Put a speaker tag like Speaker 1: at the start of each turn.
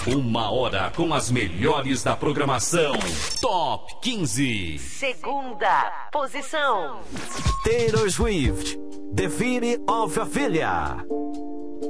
Speaker 1: Uma hora com as melhores da programação. Top 15.
Speaker 2: Segunda posição.
Speaker 3: Taylor Swift, Define of a Filha.